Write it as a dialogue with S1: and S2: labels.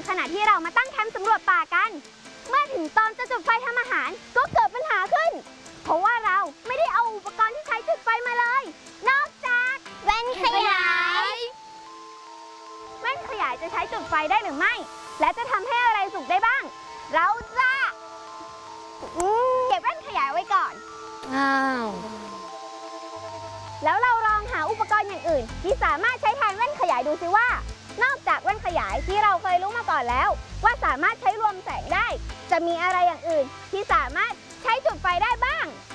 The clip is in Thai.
S1: ขณะที่เรามาตั้งแคมป์สำรวจป่ากันเมื่อถึงตอนจะจุดไฟทำอาหารก็เกิดปัญหาขึ้นเพราะว่าเราไม่ได้เอาอุปกรณ์ที่ใช้จุดไฟมาเลยนอกจากแว่นขยายแว่นขยายจะใช้จุดไฟได้หรือไม่และจะทำให้อะไรสุกได้บ้างเราจะเก็บแว่นขยายไว้ก่อนแล้วเราลองหาอุปกรณ์อย่างอื่นที่สามารถใช้แทนแว่นขยายดูซิว่านอกจากแว่นขยายที่เราเคยรู้มาก่อนแล้วว่าสามารถใช้รวมแสงได้จะมีอะไรอย่างอื่นที่สามารถใช้จุดไฟได้บ้าง